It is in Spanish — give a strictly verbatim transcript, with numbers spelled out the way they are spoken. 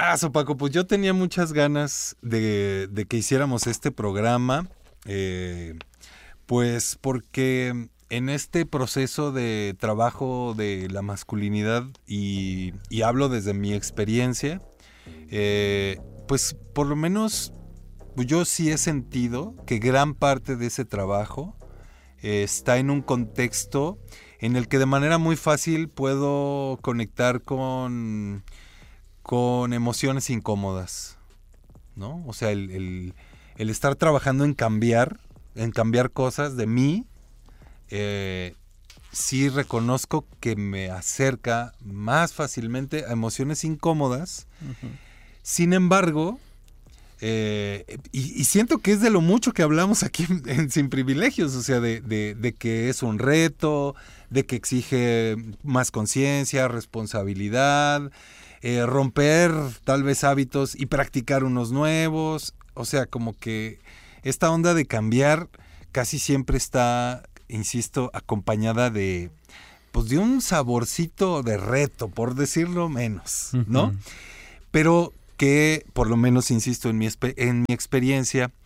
Ah, so Paco, pues yo tenía muchas ganas de, de que hiciéramos este programa, eh, pues porque en este proceso de trabajo de la masculinidad, y, y hablo desde mi experiencia, eh, pues por lo menos pues yo sí he sentido que gran parte de ese trabajo eh, está en un contexto en el que de manera muy fácil puedo conectar con, con emociones incómodas, ¿no? O sea, el, el, el estar trabajando en cambiar, en cambiar cosas de mí, eh, sí reconozco que me acerca más fácilmente a emociones incómodas. Uh-huh. Sin embargo, eh, y, y siento que es de lo mucho que hablamos aquí en, en Sin Privilegios, o sea, de, de, de que es un reto, de que exige más conciencia, responsabilidad, eh, romper tal vez hábitos y practicar unos nuevos. O sea, como que esta onda de cambiar casi siempre está, insisto, acompañada de, pues de un saborcito de reto, por decirlo menos, ¿no? Uh-huh. Pero que, por lo menos, insisto, en mi, en mi experiencia,